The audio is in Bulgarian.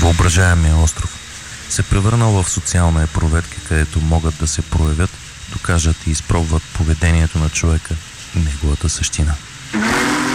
въображаемия остров се превърнал в социална епроветка, където могат да се проявят, докажат и изпробват поведението на човека и неговата същина.